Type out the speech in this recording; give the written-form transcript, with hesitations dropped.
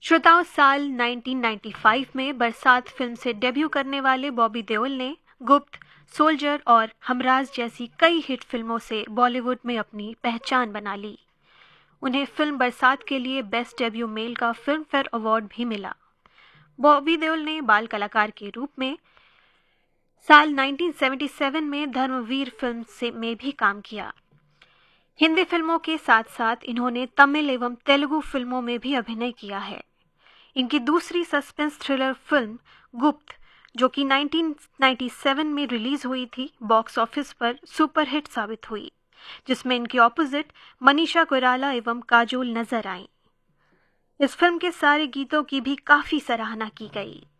श्रोताओं, साल 1995 में बरसात फिल्म से डेब्यू करने वाले बॉबी देओल ने गुप्त, सोल्जर और हमराज जैसी कई हिट फिल्मों से बॉलीवुड में अपनी पहचान बना ली। उन्हें फिल्म बरसात के लिए बेस्ट डेब्यू मेल का फिल्म फेयर अवार्ड भी मिला। बॉबी देओल ने बाल कलाकार के रूप में साल 1977 में धर्मवीर फिल्म में भी काम किया। हिंदी फिल्मों के साथ साथ इन्होंने तमिल एवं तेलुगु फिल्मों में भी अभिनय किया है। इनकी दूसरी सस्पेंस थ्रिलर फिल्म गुप्त, जो कि 1997 में रिलीज हुई थी, बॉक्स ऑफिस पर सुपरहिट साबित हुई, जिसमें इनके ऑपोजिट मनीषा कोइराला एवं काजोल नजर आईं। इस फिल्म के सारे गीतों की भी काफी सराहना की गई।